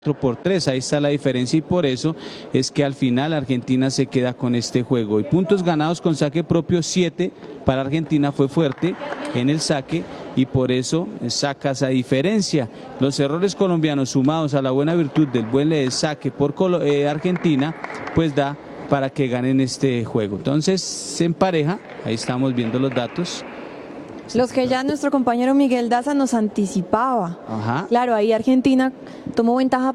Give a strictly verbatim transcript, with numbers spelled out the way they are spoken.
por tres, ahí está la diferencia y por eso es que al final Argentina se queda con este juego. Y puntos ganados con saque propio, siete para Argentina, fue fuerte en el saque y por eso saca esa diferencia. Los errores colombianos sumados a la buena virtud del buen saque por Colo eh, Argentina, pues da para que ganen este juego. Entonces se empareja, ahí estamos viendo los datos. Los que ya nuestro compañero Miguel Daza nos anticipaba. Ajá. Claro, ahí Argentina tomó ventaja